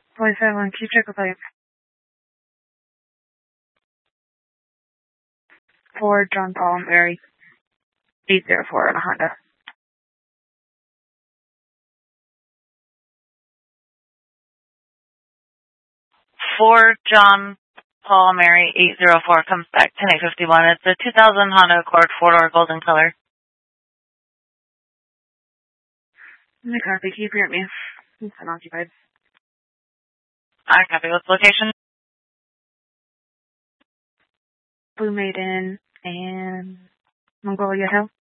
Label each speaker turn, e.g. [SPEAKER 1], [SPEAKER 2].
[SPEAKER 1] 47, can you check the plate? Ford John Paul Mary 804 in a Honda.
[SPEAKER 2] Ford John Paul Mary 804 comes back 10851. It's a 2000 Honda Accord 4-door golden color.
[SPEAKER 1] Let me copy. Can you hear me? It's unoccupied.
[SPEAKER 2] I copy. What's the location?
[SPEAKER 1] Blue Maiden and Mongolia Hill.